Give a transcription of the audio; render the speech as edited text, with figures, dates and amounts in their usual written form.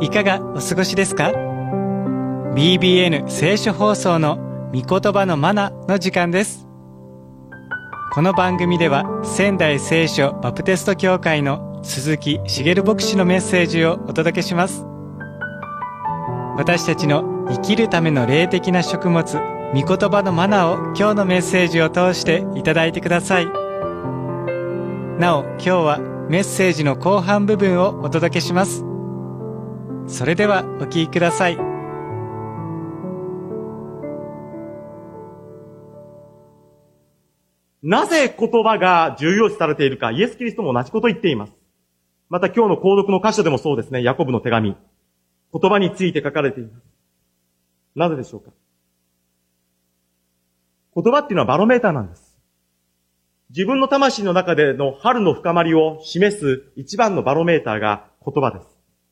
いかがお過ごしですか？ BBN 聖書放送の御言葉のマナの時間です。この番組では仙台聖書バプテスト教会の鈴木茂牧師のメッセージをお届けします。私たちの生きるための霊的な食物、御言葉のマナを今日のメッセージを通していただいてください。なお、今日はメッセージの後半部分をお届けします。それではお聞きください。 なぜ言葉が重要視されているか、イエス・キリストも同じことを言っています。また今日の購読の箇所でもそうですね、ヤコブの手紙。言葉について書かれています。なぜでしょうか？言葉っていうのはバロメーターなんです。自分の魂の中での春の深まりを示す一番のバロメーターが言葉です。